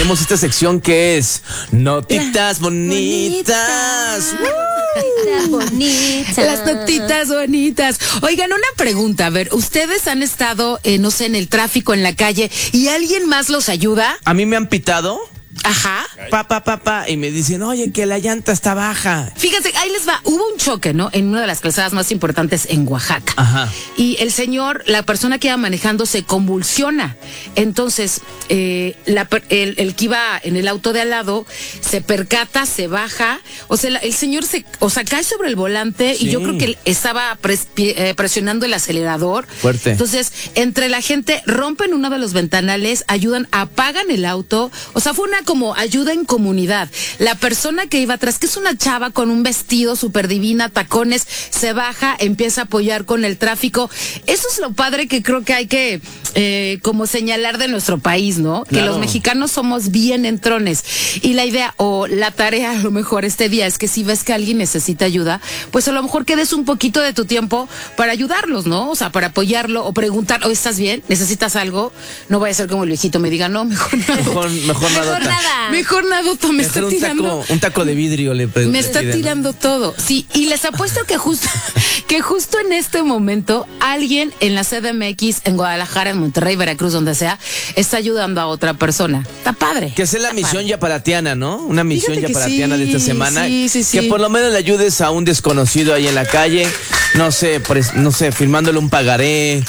tenemos esta sección que es Notitas Bonitas. Bonitas. Las notitas bonitas. Oigan, una pregunta, a ver, ¿ustedes han estado, no sé, en el tráfico, en la calle, y alguien más los ayuda? A mí me han pitado. Ajá. Y me dicen, oye, que la llanta está baja. Fíjense, ahí les va. Hubo un choque, ¿no? En una de las calzadas más importantes en Oaxaca. Ajá. Y el señor, la persona que iba manejando, se convulsiona. Entonces, el que iba en el auto de al lado se percata, se baja. O sea, el señor cae sobre el volante. Sí. Y yo creo que él estaba presionando el acelerador. Fuerte. Entonces, entre la gente rompen uno de los ventanales, ayudan, apagan el auto. O sea, fue una como ayuda en comunidad. La persona que iba atrás, que es una chava con un vestido súper divina, tacones, se baja, empieza a apoyar con el tráfico. Eso es lo padre que creo que hay que como señalar de nuestro país, ¿no? Claro. Que los mexicanos somos bien entrones. Y la idea o la tarea a lo mejor este día es que si ves que alguien necesita ayuda, pues a lo mejor quedes un poquito de tu tiempo para ayudarlos, ¿no? O sea, para apoyarlo o preguntar, ¿oh, estás bien? ¿Necesitas algo? No vaya a ser como el viejito me diga, no, mejor nada. Mejor nada. Mejor nadota, me está tirando. Un taco de vidrio le me está tirando todo. Sí, y les apuesto que justo en este momento alguien en la CDMX, en Guadalajara, en Monterrey, Veracruz, donde sea, está ayudando a otra persona. Está padre. Que es la misión yaparatiana, ¿no? Una misión yaparatiana de esta semana. Sí. Que por lo menos le ayudes a un desconocido ahí en la calle, no sé, firmándole un pagaré.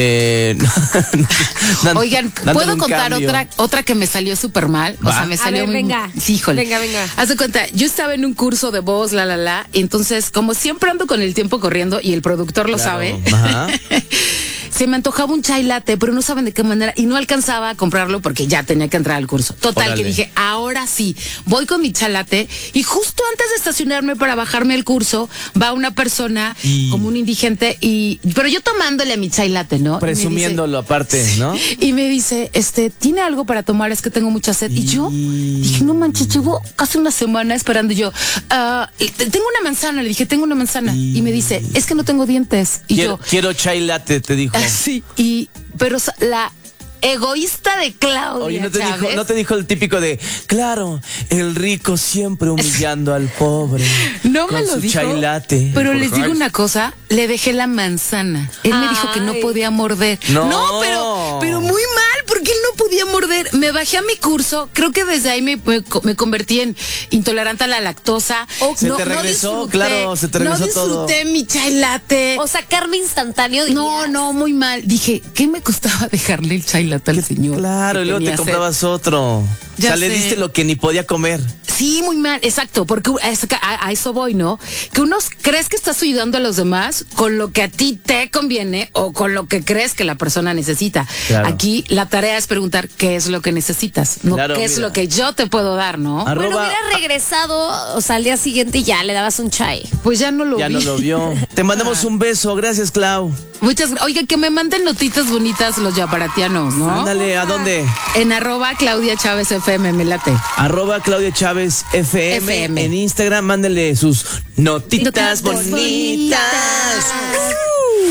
Oigan, ¿puedo contar otra que me salió súper mal? O sea, me salió muy... venga. Sí, híjole. Venga. Haz de cuenta, yo estaba en un curso de voz, entonces, como siempre ando con el tiempo corriendo, y el productor lo sabe, Ajá. se me antojaba un chai latte, pero no saben de qué manera, y no alcanzaba a comprarlo porque ya tenía que entrar al curso. Total, órale. Que dije, ahora sí, voy con mi chai latte, y justo antes de estacionarme para bajarme el curso, va una persona, como un indigente, pero yo tomándole a mi chai latte, ¿no? Presumiéndolo aparte, ¿no? Y me dice, ¿tiene algo para tomar? Es que tengo mucha sed. Y yo dije, no manches, llevo casi una semana esperando. Y yo, tengo una manzana. Le dije, tengo una manzana. Y me dice, es que no tengo dientes. Y quiero chai latte, te dijo. Sí. Pero la egoísta de Claudia. Oye, Chávez, ¿no te dijo el típico de, claro, el rico siempre humillando al pobre? No con me lo su dijo. Chai latte. Pero les digo una cosa, le dejé la manzana. Él me dijo que no podía morder. No, pero muy mal, porque él no podía morder. Me bajé a mi curso, creo que desde ahí me convertí en intolerante a la lactosa. Se te regresó todo. No disfruté mi chai latte. O sea, carne instantáneo. No, muy mal. Dije, ¿qué me costaba dejarle el chai latte al señor? Claro, y luego te comprabas otro. Ya le diste lo que ni podía comer. Sí, muy mal, exacto, porque a eso voy, ¿no? Que uno crees que estás ayudando a los demás con lo que a ti te conviene o con lo que crees que la persona necesita. Claro. Aquí la tarea es preguntar qué es lo que necesitas, no qué es lo que yo te puedo dar, ¿no? Bueno, hubiera regresado, o sea, al día siguiente y ya le dabas un chai. Pues ya no lo vi. Ya no lo vio. Te mandamos un beso, gracias, Clau. Muchas gracias. Oiga, que me manden notitas bonitas los yaparatianos, ¿no? Ándale, ¿a dónde? En @Claudia Chávez FM, me late. @Claudia Chávez FM. En Instagram, mándenle sus notitas bonitas.